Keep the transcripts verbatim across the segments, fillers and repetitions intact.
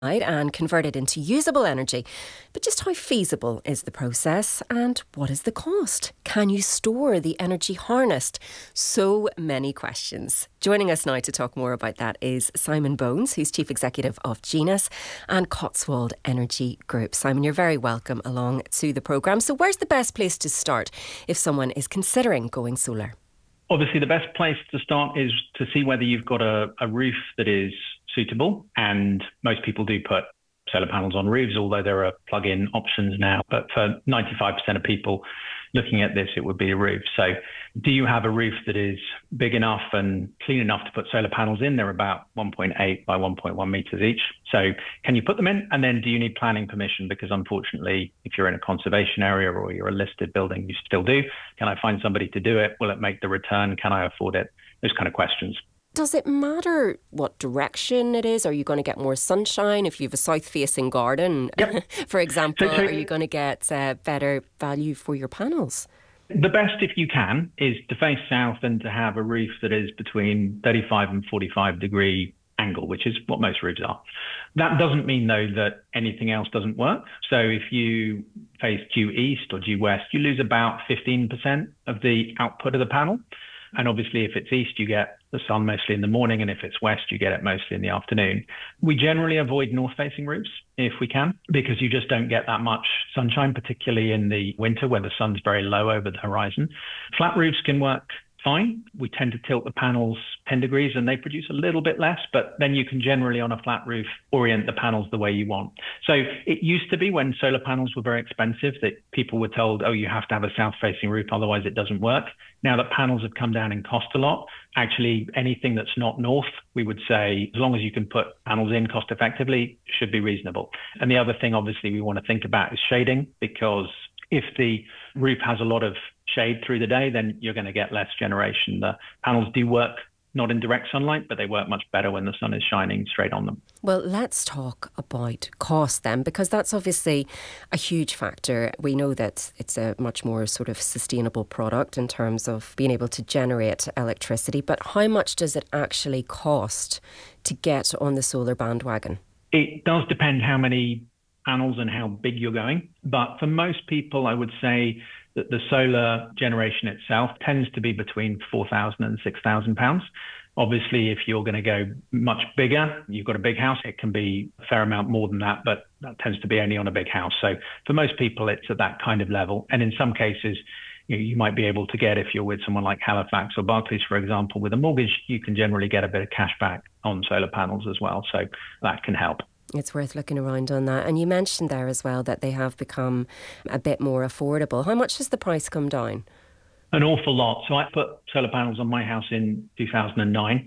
and convert it into usable energy. But just how feasible is the process and what is the cost? Can you store the energy harnessed? So many questions. Joining us now to talk more about that is Simon Bones, who's Chief Executive of Genus and Cotswold Energy Group. Simon, you're very welcome along to the programme. So where's the best place to start if someone is considering going solar? Obviously, the best place to start is to see whether you've got a, a roof that is suitable. And most people do put solar panels on roofs, although there are plug-in options now. But for ninety-five percent of people looking at this, it would be a roof. So do you have a roof that is big enough and clean enough to put solar panels in? They're about one point eight by one point one meters each. So can you put them in? And then do you need planning permission? Because unfortunately, if you're in a conservation area or you're a listed building, you still do. Can I find somebody to do it? Will it make the return? Can I afford it? Those kind of questions. Does it matter what direction it is? Are you going to get more sunshine if you have a south-facing garden, yep. for example? So, so, are you going to get uh, better value for your panels? The best, if you can, is to face south and to have a roof that is between thirty-five and forty-five degree angle, which is what most roofs are. That doesn't mean, though, that anything else doesn't work. So if you face due east or due west, you lose about fifteen percent of the output of the panel. And obviously, if it's east, you get the sun mostly in the morning. And if it's west, you get it mostly in the afternoon. We generally avoid north-facing roofs if we can, because you just don't get that much sunshine, particularly in the winter where the sun's very low over the horizon. Flat roofs can work fine. We tend to tilt the panels ten degrees and they produce a little bit less, but then you can generally on a flat roof orient the panels the way you want. So it used to be when solar panels were very expensive that people were told, oh, you have to have a south-facing roof, otherwise it doesn't work. Now that panels have come down in cost a lot, actually anything that's not north, we would say, as long as you can put panels in cost effectively, should be reasonable. And the other thing, obviously, we want to think about is shading, because if the roof has a lot of shade through the day, then you're going to get less generation. The panels do work not in direct sunlight, but they work much better when the sun is shining straight on them. Well, let's talk about cost then, because that's obviously a huge factor. We know that it's a much more sort of sustainable product in terms of being able to generate electricity. But how much does it actually cost to get on the solar bandwagon? It does depend how many panels and how big you're going. But for most people, I would say that the solar generation itself tends to be between four thousand and six thousand pounds. Obviously, if you're going to go much bigger, you've got a big house, it can be a fair amount more than that, but that tends to be only on a big house. So for most people, it's at that kind of level. And in some cases, you know, you might be able to get, if you're with someone like Halifax or Barclays, for example, with a mortgage, you can generally get a bit of cash back on solar panels as well. So that can help. It's worth looking around on that. And you mentioned there as well that they have become a bit more affordable. How much has the price come down? An awful lot. So I put solar panels on my house in two thousand nine,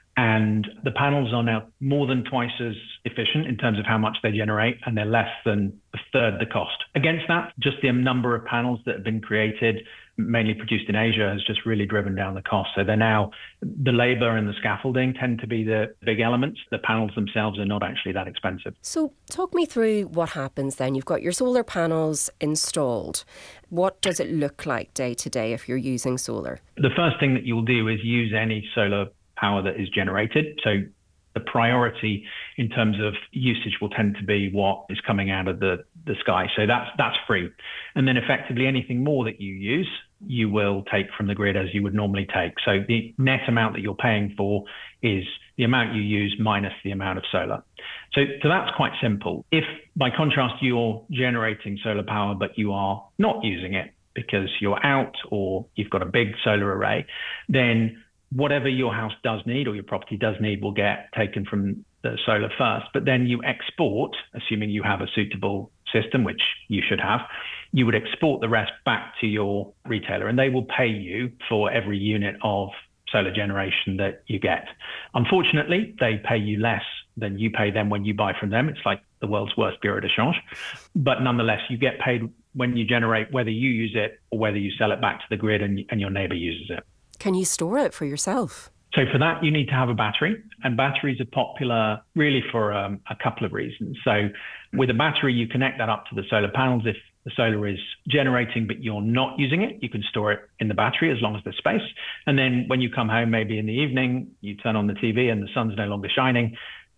and the panels are now more than twice as efficient in terms of how much they generate, and they're less than a third the cost. Against that, just the number of panels that have been created, mainly produced in Asia, has just really driven down the cost. So they're now, the labour and the scaffolding tend to be the big elements. The panels themselves are not actually that expensive. So talk me through what happens then. You've got your solar panels installed. What does it look like day to day if you're using solar? The first thing that you'll do is use any solar power that is generated. So the priority in terms of usage will tend to be what is coming out of the, the sky. So that's that's free. And then effectively anything more that you use, you will take from the grid as you would normally take. So the net amount that you're paying for is the amount you use minus the amount of solar. So, so that's quite simple. If by contrast you're generating solar power but you are not using it because you're out or you've got a big solar array, then whatever your house does need or your property does need will get taken from the solar first, but then you export, assuming you have a suitable system, which you should have, you would export the rest back to your retailer and they will pay you for every unit of solar generation that you get. Unfortunately, they pay you less than you pay them when you buy from them. It's like the world's worst bureau de change. But nonetheless, you get paid when you generate, whether you use it or whether you sell it back to the grid and, and your neighbour uses it. Can you store it for yourself? So for that, you need to have a battery, and batteries are popular really for um, a couple of reasons. So with a battery, you connect that up to the solar panels. If the solar is generating, but you're not using it, you can store it in the battery as long as there's space. And then when you come home, maybe in the evening, you turn on the T V and the sun's no longer shining,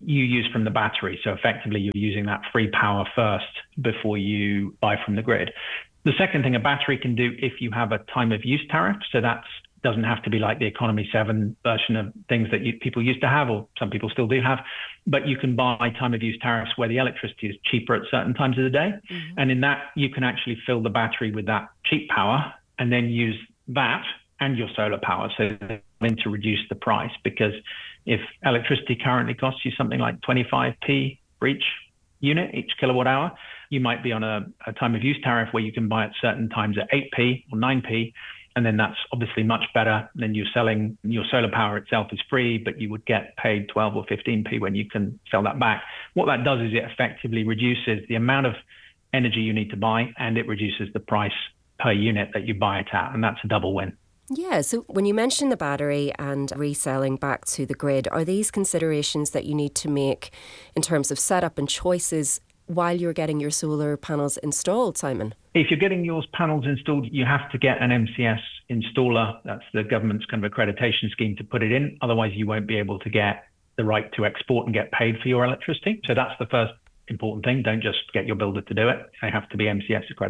you use from the battery. So effectively, you're using that free power first before you buy from the grid. The second thing a battery can do if you have a time of use tariff, so that doesn't have to be like the Economy seven version of things that you, people used to have, or some people still do have, but you can buy time of use tariffs where the electricity is cheaper at certain times of the day. Mm-hmm. And in that, you can actually fill the battery with that cheap power and then use that and your solar power. So then to reduce the price, because if electricity currently costs you something like twenty-five p for each unit, each kilowatt hour, you might be on a, a time of use tariff where you can buy at certain times at eight p or nine p. And then that's obviously much better than you're selling. Your solar power itself is free, but you would get paid twelve or fifteen p when you can sell that back. What that does is it effectively reduces the amount of energy you need to buy, and it reduces the price per unit that you buy it at. And that's a double win. Yeah, so when you mention the battery and reselling back to the grid, are these considerations that you need to make in terms of setup and choices while you're getting your solar panels installed, Simon? If you're getting your panels installed, you have to get an M C S installer. That's the government's kind of accreditation scheme to put it in. Otherwise, you won't be able to get the right to export and get paid for your electricity. So that's the first important thing. Don't just get your builder to do it. They have to be M C S accredited.